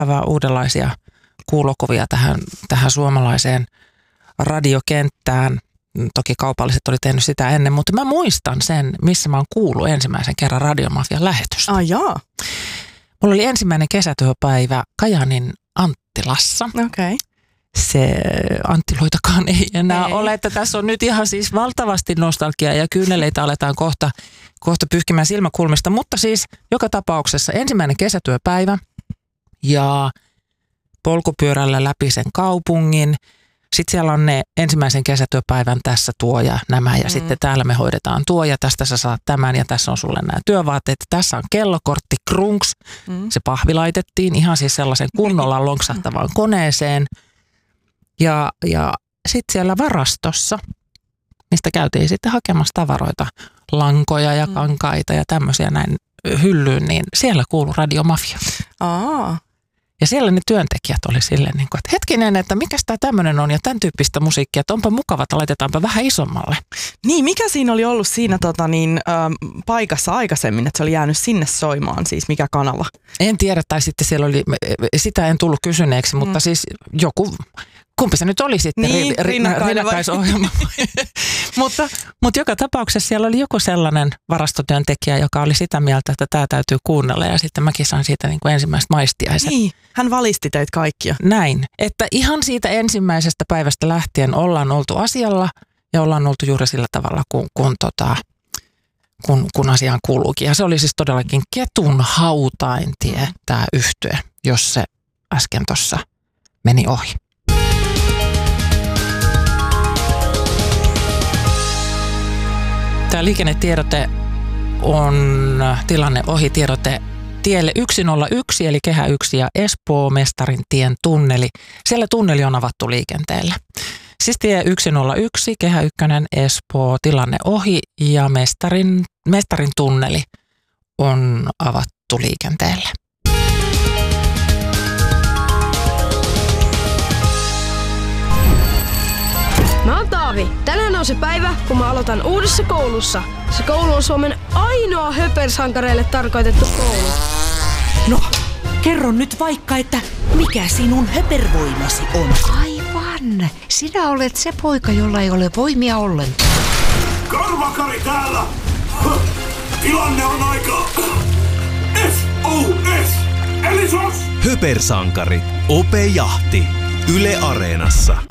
uudenlaisia kuulokuvia tähän suomalaiseen radiokenttään. Toki kaupalliset oli tehnyt sitä ennen, mutta mä muistan sen, missä mä oon kuullut ensimmäisen kerran Radiomafian lähetystä. Jaa. Mulla oli ensimmäinen kesätyöpäivä Kajaanin Anttilassa. Okei. Se Anttiloitakaan ei enää ole, että tässä on nyt ihan siis valtavasti nostalgiaa ja kyyneleitä aletaan kohta pyyhkimään silmäkulmista, mutta siis joka tapauksessa ensimmäinen kesätyöpäivä ja polkupyörällä läpi sen kaupungin. Sitten siellä on ne ensimmäisen kesätyöpäivän tässä tuo ja nämä ja sitten täällä me hoidetaan tuo ja tästä sä saat tämän ja tässä on sulle nämä työvaatteet. Tässä on kellokortti, krunks. Se pahvi laitettiin ihan siis sellaisen kunnolla lonksahtavan koneeseen. Ja sitten siellä varastossa, mistä käytiin sitten hakemassa tavaroita, lankoja ja kankaita ja tämmöisiä näin hyllyyn, niin siellä kuului Radiomafia. Ja siellä ne työntekijät oli silleen, niin kuin, että hetkinen, että mikäs tämä tämmöinen on ja tämän tyyppistä musiikkia, että onpa mukava, että laitetaanpa vähän isommalle. Niin, mikä siinä oli ollut siinä paikassa aikaisemmin, että se oli jäänyt sinne soimaan, siis mikä kanava? En tiedä, tai sitten siellä oli, sitä en tullut kysyneeksi, mutta siis joku, kumpi se nyt oli sitten, niin, rinnakkaisohjelma. mutta joka tapauksessa siellä oli joku sellainen varastotyöntekijä, joka oli sitä mieltä, että tämä täytyy kuunnella ja sitten mäkin sain siitä niin kuin ensimmäiset maistiaiset. Niin, hän valisti teitä kaikkia. Näin, että ihan siitä ensimmäisestä päivästä lähtien ollaan oltu asialla ja ollaan oltu juuri sillä tavalla, kun asiaan kuuluukin. Ja se oli siis todellakin Ketun hautaintie, tämä yhtye, jos se äsken tuossa meni ohi. Tämä liikennetiedote on tilanne ohi tiedote tielle 101 eli Kehä 1 ja Espoo-Mestarintien tunneli. Siellä tunneli on avattu liikenteelle. Siis tie 101, Kehä 1, Espoo, tilanne ohi ja Mestarin tunneli on avattu liikenteelle. Mä oon Taavi. Tänään on se päivä, kun mä aloitan uudessa koulussa. Se koulu on Suomen ainoa höpersankareille tarkoitettu koulu. No, kerro nyt vaikka, että mikä sinun höpervoimasi on? Aivan. Sinä olet se poika, jolla ei ole voimia ollenkaan. Karvakari täällä! Tilanne on aika... SOS! Eli SOS! Höpersankari. Ope Jahti. Yle Areenassa.